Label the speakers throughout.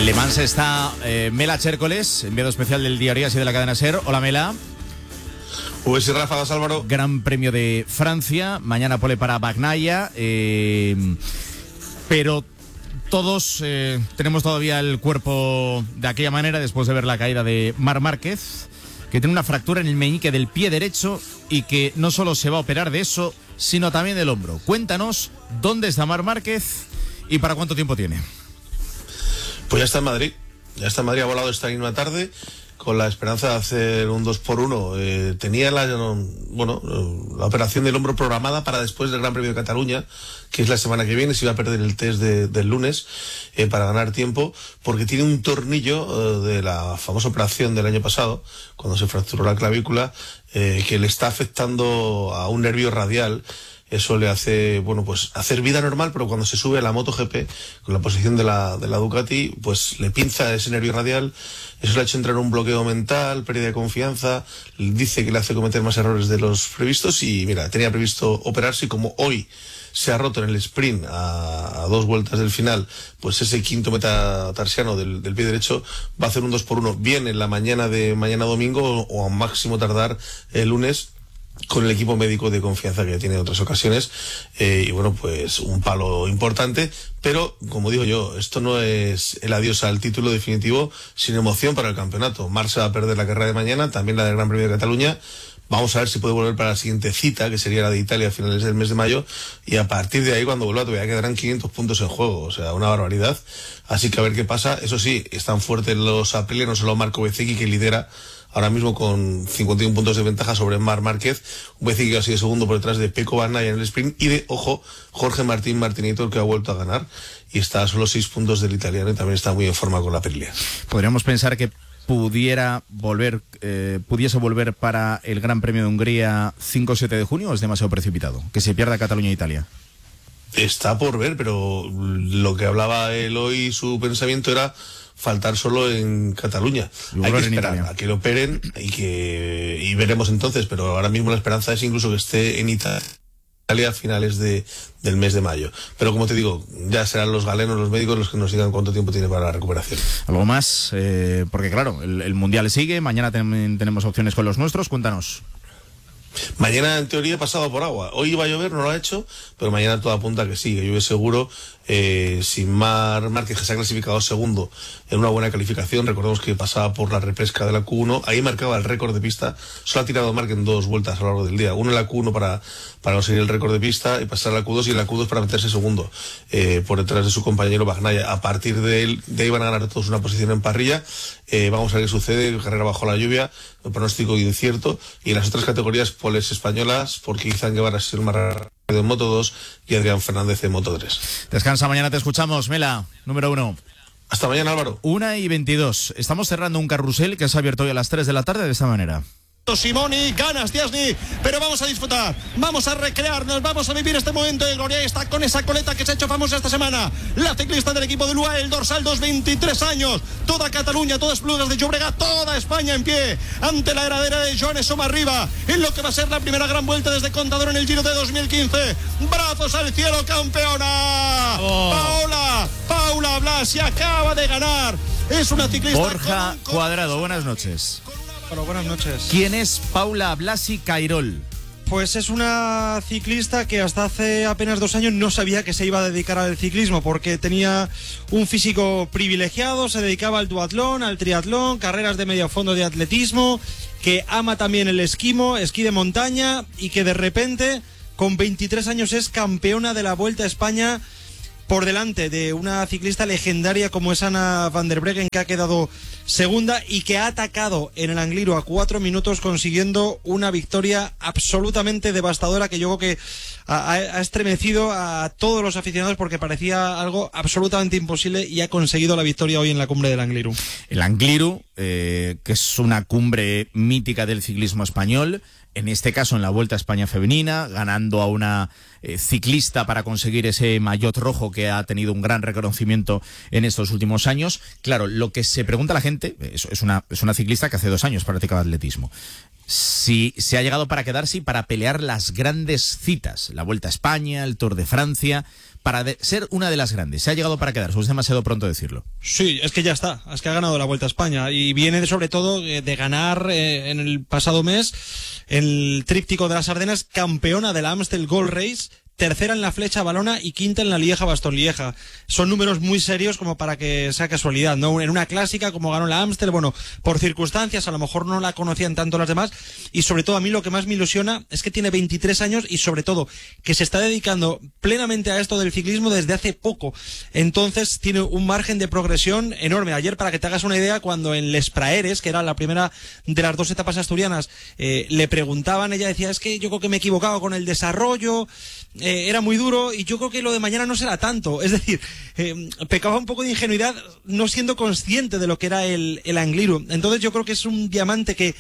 Speaker 1: En Le Mans está Mela Chércoles, enviado especial del Diario Así de la cadena SER. Hola, Mela.
Speaker 2: Pues sí, Ráfagas, Álvaro.
Speaker 1: Gran Premio de Francia, mañana pole para Bagnaia, pero todos tenemos todavía el cuerpo de aquella manera después de ver la caída de Marc Márquez, que tiene una fractura en el meñique del pie derecho y que no solo se va a operar de eso, sino también del hombro. Cuéntanos dónde está Marc Márquez y para cuánto tiempo tiene.
Speaker 2: Pues ya está en Madrid. Ya está en Madrid, ha volado esta misma tarde con la esperanza de hacer un 2x1. Tenía la operación del hombro programada para después del Gran Premio de Cataluña, que es la semana que viene. Se iba a perder el test del lunes para ganar tiempo, porque tiene un tornillo de la famosa operación del año pasado, cuando se fracturó la clavícula, que le está afectando a un nervio radial. Eso le hace, hacer vida normal, pero cuando se sube a la MotoGP, con la posición de la Ducati, pues le pinza ese nervio radial. Eso le ha hecho entrar en un bloqueo mental, pérdida de confianza, dice que le hace cometer más errores de los previstos y, mira, tenía previsto operarse y como hoy se ha roto en el sprint a 2 vueltas del final, pues ese quinto metatarsiano del pie derecho va a hacer un 2x1 bien en la mañana de mañana domingo o a máximo tardar el lunes, con el equipo médico de confianza que ya tiene en otras ocasiones, pues un palo importante, pero como digo yo, esto no es el adiós al título definitivo sin emoción para el campeonato. Marc se va a perder la carrera de mañana, también la del Gran Premio de Cataluña. Vamos a ver si puede volver para la siguiente cita, que sería la de Italia a finales del mes de mayo, y a partir de ahí, cuando vuelva, todavía quedarán 500 puntos en juego, o sea, una barbaridad. Así que a ver qué pasa. Eso sí, están fuertes los Aprilia, no solo Marco Bezzecchi, que lidera ahora mismo con 51 puntos de ventaja sobre Marc Márquez, un Bezzecchi que ha sido segundo por detrás de Pecco Bagnaia en el sprint, y de, ojo, Jorge Martín Martinator, que ha vuelto a ganar, y está a solo 6 puntos del italiano, y también está muy en forma con la Aprilia.
Speaker 1: Podríamos pensar que pudiese volver para el Gran Premio de Hungría 5 o 7 de junio, ¿o es demasiado precipitado que se pierda Cataluña e Italia?
Speaker 2: Está por ver, pero lo que hablaba él hoy, su pensamiento era faltar solo en Cataluña. Hay que esperar a que lo operen y veremos entonces, pero ahora mismo la esperanza es incluso que esté en Italia a finales del mes de mayo. Pero como te digo, ya serán los galenos, los médicos, los que nos digan cuánto tiempo tiene para la recuperación.
Speaker 1: ¿Algo más? Porque claro, el Mundial sigue, mañana también tenemos opciones con los nuestros, cuéntanos.
Speaker 2: Mañana, en teoría, pasado por agua. Hoy iba a llover, no lo ha hecho, pero mañana todo apunta a que sí, que llueve seguro. Sin Marc Márquez, que se ha clasificado segundo en una buena calificación. Recordemos que pasaba por la repesca de la Q1. Ahí marcaba el récord de pista. Solo ha tirado Marc en 2 vueltas a lo largo del día. Uno en la Q1 para conseguir el récord de pista y pasar a la Q2, y en la Q2 para meterse segundo por detrás de su compañero Bagnaia. A partir de ahí van a ganar todos una posición en parrilla. Vamos a ver qué sucede. Carrera bajo la lluvia, un pronóstico incierto. Y en las otras categorías, poles españolas, porque Izan Guevara es el más rápido en Moto 2 y Adrián Fernández en Moto 3.
Speaker 1: Descansa, mañana te escuchamos, Mela, número 1.
Speaker 2: Hasta mañana, Álvaro.
Speaker 1: 1:22. Estamos cerrando un carrusel que se ha abierto hoy a las 3 de la tarde de esta manera.
Speaker 3: Simoni, ganas Diasny, pero vamos a disfrutar, vamos a recrearnos, vamos a vivir este momento de gloria. Está con esa coleta que se ha hecho famosa esta semana, la ciclista del equipo de Lua, el dorsal 2, 23 años, toda Cataluña, todas Esplugas de Llobregat, toda España en pie, ante la heredera de Joan Somarriba, en lo que va a ser la primera gran vuelta desde Contador en el Giro de 2015, brazos al cielo, campeona, Paula Blasi acaba de ganar, es una ciclista.
Speaker 1: Borja Cuadrado, buenas noches.
Speaker 4: Bueno, buenas noches.
Speaker 1: ¿Quién es Paula Blasi Cairol?
Speaker 4: Pues es una ciclista que hasta hace apenas 2 años no sabía que se iba a dedicar al ciclismo, porque tenía un físico privilegiado, se dedicaba al duatlón, al triatlón, carreras de medio fondo de atletismo, que ama también el esquí de montaña, y que de repente, con 23 años, es campeona de la Vuelta a España, por delante de una ciclista legendaria como es Anna van der Breggen, que ha quedado segunda y que ha atacado en el Angliru a 4 minutos, consiguiendo una victoria absolutamente devastadora que yo creo que ha estremecido a todos los aficionados, porque parecía algo absolutamente imposible, y ha conseguido la victoria hoy en la cumbre del Angliru.
Speaker 1: El Angliru, que es una cumbre mítica del ciclismo español, en este caso en la Vuelta a España femenina, ganando a una ciclista para conseguir ese maillot rojo que ha tenido un gran reconocimiento en estos últimos años. Claro, lo que se pregunta la gente, es una ciclista que hace 2 años practicaba atletismo, si se ha llegado para quedarse y para pelear las grandes citas, la Vuelta a España, el Tour de Francia, para ser una de las grandes. Se ha llegado para quedarse, es demasiado pronto decirlo.
Speaker 4: Sí, es que ya está, es que ha ganado la Vuelta a España y viene sobre todo de ganar en el pasado mes el tríptico de las Ardenas, campeona de la Amstel Gold Race, tercera en la Flecha Valona y quinta en la Lieja-Bastogne-Lieja. Son números muy serios como para que sea casualidad, ¿no? En una clásica como ganó la Amstel, bueno, por circunstancias, a lo mejor no la conocían tanto las demás, y sobre todo a mí lo que más me ilusiona es que tiene 23 años y sobre todo que se está dedicando plenamente a esto del ciclismo desde hace poco. Entonces tiene un margen de progresión enorme. Ayer, para que te hagas una idea, cuando en Les Praeres, que era la primera de las dos etapas asturianas, le preguntaban, ella decía, es que yo creo que me he equivocado con el desarrollo, era muy duro y yo creo que lo de mañana no será tanto. Es decir, pecaba un poco de ingenuidad no siendo consciente de lo que era el Angliru. Entonces yo creo que es un diamante que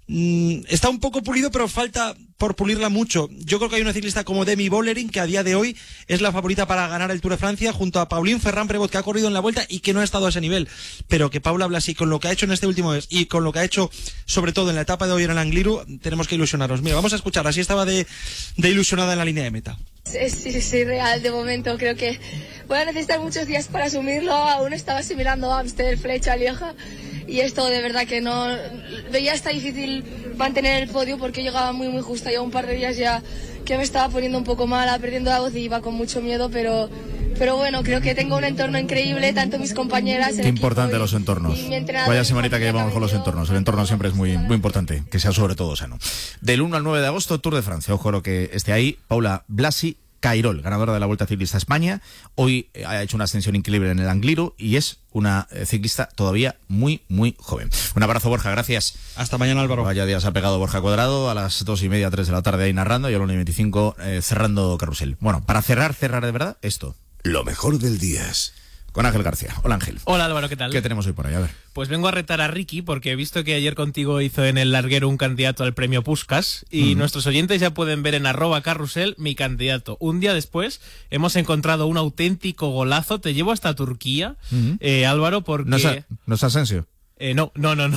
Speaker 4: está un poco pulido, pero falta por pulirla mucho. Yo creo que hay una ciclista como Demi Vollering que a día de hoy es la favorita para ganar el Tour de Francia, junto a Pauline Ferrand-Prévot, que ha corrido en la Vuelta y que no ha estado a ese nivel, pero que Paula Blasi, con lo que ha hecho en este último mes y con lo que ha hecho sobre todo en la etapa de hoy en el Angliru, tenemos que ilusionarnos. Mira, vamos a escuchar, así estaba de ilusionada en la línea de meta.
Speaker 5: Sí, real, de momento creo que voy a necesitar muchos días para asumirlo. Aún estaba asimilando Amstel, Flecha, Lieja, y esto de verdad que no veía hasta difícil mantener el podio porque llegaba muy justa. Ya un par de días ya que me estaba poniendo un poco mala, perdiendo la voz y iba con mucho miedo, pero bueno, creo que tengo un entorno increíble, tanto mis compañeras...
Speaker 1: Qué importante los entornos. Vaya semanita que llevamos con los entornos. El entorno siempre es muy importante, que sea sobre todo sano. Del 1 al 9 de agosto, Tour de Francia. Ojo lo que esté ahí, Paula Blasi Cairol, ganadora de la Vuelta Ciclista a España. Hoy ha hecho una ascensión increíble en el Angliru y es una ciclista todavía muy joven. Un abrazo, Borja, gracias.
Speaker 4: Hasta mañana, Álvaro.
Speaker 1: Vaya días ha pegado Borja Cuadrado, a las 2:30, 3 de la tarde ahí narrando, y a las 1:25 cerrando carrusel. Bueno, para cerrar de verdad, esto.
Speaker 6: Lo mejor del día.
Speaker 1: Con Ángel García. Hola, Ángel.
Speaker 7: Hola, Álvaro, ¿qué tal?
Speaker 1: ¿Qué tenemos hoy por ahí? A ver.
Speaker 7: Pues vengo a retar a Ricky porque he visto que ayer contigo hizo en el larguero un candidato al premio Puskás y nuestros oyentes ya pueden ver en @carrusel mi candidato. Un día después hemos encontrado un auténtico golazo. Te llevo hasta Turquía, Álvaro, porque...
Speaker 1: ¿No es Asensio?
Speaker 7: No.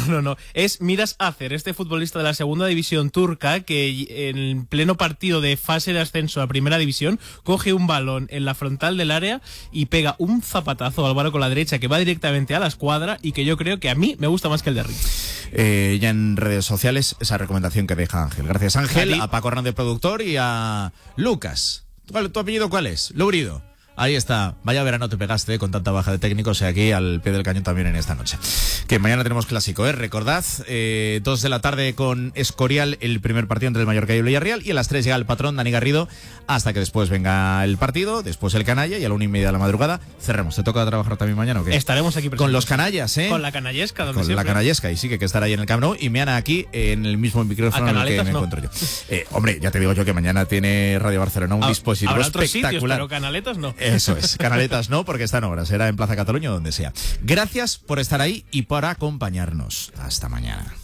Speaker 7: Es Miras Acer, este futbolista de la segunda división turca que en pleno partido de fase de ascenso a primera división coge un balón en la frontal del área y pega un zapatazo, Álvaro, con la derecha que va directamente a la escuadra y que yo creo que a mí me gusta más que el de Ricky.
Speaker 1: Ya en redes sociales esa recomendación que deja Ángel. Gracias, Ángel, a Paco Hernández, productor, y a Lucas. ¿Tu apellido cuál es? Lourido. Ahí está, vaya verano te pegaste con tanta baja de técnicos y aquí al pie del cañón también en esta noche. Que mañana tenemos clásico, recordad, 2 de la tarde con Escorial, el primer partido entre el Mallorca y el Villarreal, y a las 3 llega el patrón Dani Garrido, hasta que después venga el partido, después el canalla, y a la 1:30 de la madrugada cerramos. ¿Te toca trabajar también mañana o qué?
Speaker 7: Estaremos aquí presentes.
Speaker 1: Con los canallas,
Speaker 7: Con la canallesca, donde
Speaker 1: con
Speaker 7: siempre.
Speaker 1: la canallesca, y sí que hay que estar ahí en el Camp Nou, y me han aquí en el mismo micrófono en el que me encuentro yo. Hombre, ya te digo yo que mañana tiene Radio Barcelona un dispositivo espectacular.
Speaker 7: Sitios, pero canaletas no.
Speaker 1: Eso es, canaletas no, porque está en obras, será en Plaza Cataluña o donde sea. Gracias por estar ahí y por acompañarnos. Hasta mañana.